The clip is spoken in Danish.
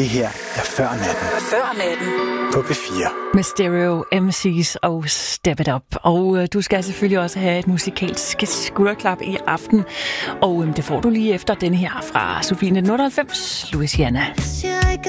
Det her er Før Natten. Før Natten. På P4. Med Stereo MC's og Step It Up. Og du skal selvfølgelig også have et musikalsk skulderklap i aften. Og det får du lige efter den her fra Sofie 1998, Louisiana. Like a